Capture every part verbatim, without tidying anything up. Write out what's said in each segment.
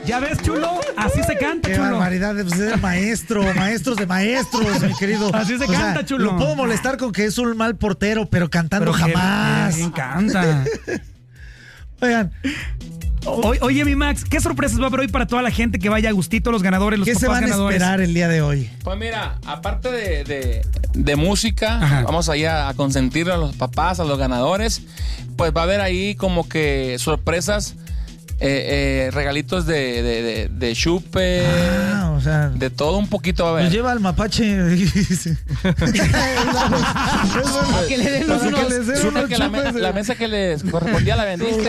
¿Ya ves, chulo? Así se canta, Qué chulo. barbaridad, pues es maestro, maestros de maestros, mi querido. Así se O canta, sea, chulo. Lo puedo molestar con que es un mal portero, pero cantando Pero que- jamás. que me encanta. Oigan, O- oye, mi Max, ¿qué sorpresas va a haber hoy para toda la gente que vaya a gustito, los ganadores, los ¿qué se papás van a ganadores? esperar el día de hoy? Pues mira, aparte de, de, de música, Ajá. vamos ahí a, a consentir a los papás, a los ganadores. Pues va a haber ahí como que sorpresas, eh, eh, regalitos de, de, de, de chupe, Ah, o sea, de todo un poquito va a nos haber. lleva al mapache. Dice. Que le den los Para que unos- les den Supe unos que la, me- chupes de- la mesa que les correspondía la vendiste.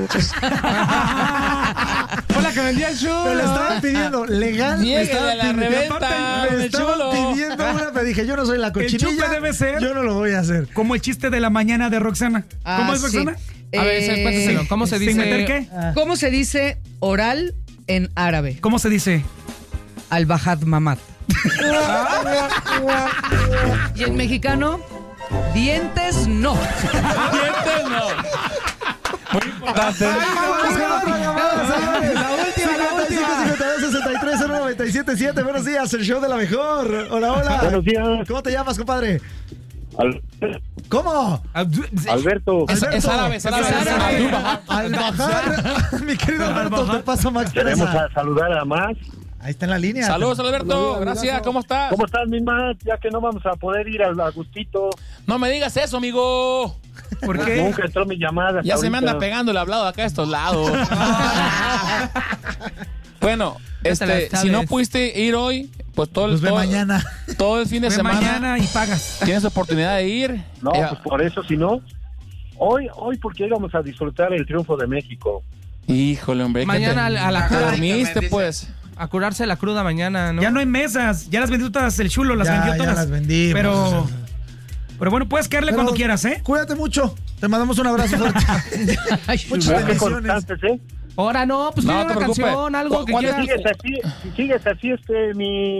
Fue la que vendía el show. Me lo estaban pidiendo legal. me Lléguele estaban a la pidiendo- reventa, me el estaban chulo. pidiendo una, pero dije, yo no soy la cochinilla. chupe debe ser- Yo no lo voy a hacer. Como el chiste de la mañana de Roxana. Ah, ¿Cómo es, sí. Roxana? Eh, A ver, cuéntaselo. ¿Cómo se ¿Sin dice? meter qué? ¿Cómo se dice oral en árabe? ¿Cómo se dice? Al-Bahad Mamat. Y en mexicano, dientes no. Dientes no. Muy importante. La última, la última. cincuenta y dos, sesenta y tres, cero noventa y siete siete. Buenos días, el show de la mejor. Hola, hola. Buenos días. ¿Cómo te llamas, compadre? Al- ¿Cómo? Alberto. Es, es árabe, es árabe. Es árabe. Al bajar, mi querido Alberto, te paso Max Queremos Presa. a saludar a más. Ahí está en la línea. Saludos, Alberto. Gracias. ¿Cómo estás? ¿Cómo estás, mi más? Ya que no vamos a poder ir al Agustito. No me digas eso, amigo. ¿Por qué? Nunca entró mi llamada. Ya hasta se me ahorita. anda pegando el hablado acá a estos lados. Bueno, Ya te la este, sabes. si no pudiste ir hoy, pues todo el, Los ve todo, mañana. todo el fin de Ve semana mañana y pagas. tienes oportunidad de ir. No, Eh, pues por eso, si no. Hoy, hoy porque íbamos a disfrutar el triunfo de México. Híjole, hombre. que Mañana te- a la te cruda. dormiste, pues. A curarse la cruda mañana, ¿no? Ya no hay mesas. Ya las vendió todas el chulo, las Ya, vendió ya todas. las vendimos, Pero, o sea. pero bueno, puedes caerle Pero cuando quieras, ¿eh? Cuídate mucho. Te mandamos un abrazo fuerte. Muchas Mira qué bendiciones. constantes, ¿eh? Ahora no, pues No, pide no te una preocupes. canción, algo que ¿Cuándo Si quieras. sigues así, si sigues así, este, mi...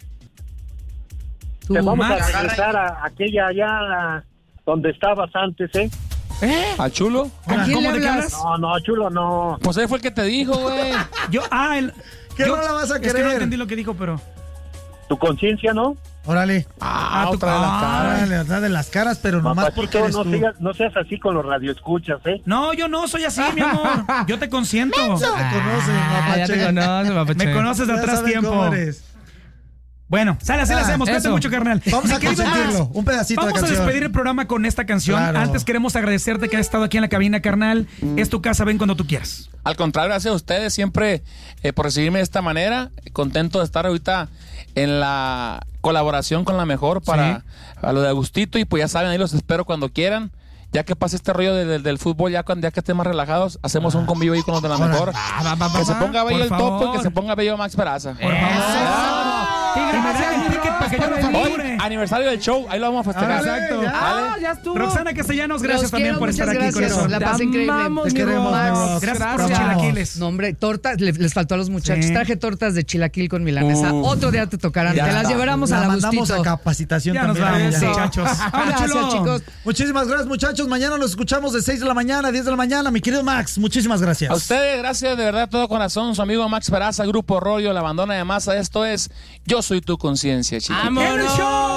Tú, Te vamos Max. a regresar a aquella allá donde estabas antes, ¿eh? ¿Eh? ¿Al chulo? ¿A quién ¿Cómo le de qué hablas? hablas? No, no, chulo, no. Pues él fue el que te dijo, güey. Yo, ah, el. ¿Qué yo- rola vas a Es que no querer? entendí lo que dijo, pero. Tu conciencia, ¿no? Órale. Ah, tú- otra de la ah. cara. Órale, otra de las caras, pero nomás porque Papacito, eres no, tú. sigas- no seas así con los radioescuchas, ¿eh? No, yo no soy así, mi amor. Yo te consiento. Te conocen, Ah, ya te mapache. conoces, mapache. Me conoces de Ya atrás saben tiempo. cómo eres. Bueno, sale, así Ah, lo hacemos. Cuídate eso. mucho, carnal. Vamos Mi a querido consentirlo. Max, Un pedacito de Vamos a canción. despedir el programa con esta canción. Claro. Antes queremos agradecerte que has estado aquí en la cabina, carnal. Es tu casa, ven cuando tú quieras. Al contrario, gracias a ustedes siempre eh, por recibirme de esta manera. Contento de estar ahorita en la colaboración con la mejor para a lo de Agustito. Y pues ya saben, ahí los espero cuando quieran. Ya que pase este rollo de- de- del fútbol, ya cuando ya que estén más relajados, hacemos un convivio ahí con los de la Órale. mejor. va, va, Que se va, ponga bello por el topo y favor. que se ponga bello Max Peraza. Por favor. Y me dan el ticket para que yo lo Hoy, facture. aniversario del show, ahí lo vamos a festejar. Órale, Exacto. ya. Ah, ya estuvo. Roxana Castellanos, gracias Los también quiero, por estar muchas aquí, gracias. corazón. La Te pasé increíble. amamos, Te mi queremos, Rox. mi Rox. Gracias por los Gracias. chilaquiles. No, hombre, tortas, le- les faltó a los muchachos. Sí. Traje tortas de chilaquil con milanesa. Uh. Otro día te tocarán. Ya Te las está. llevaremos La a la mandamos Agustito. a capacitación Ya nos también. vamos, Ya. muchachos. Vamos, Gracias, chulo. chicos. Muchísimas gracias, muchachos. Mañana los escuchamos de seis de la mañana a diez de la mañana. Mi querido Max, muchísimas gracias. A ustedes, gracias de verdad, de todo corazón. Su amigo Max Peraza, Grupo Rollo, La Bandona de Masa. Esto es Yo Soy Tu Conciencia, chicos. ¡Vámonos! ¡El show!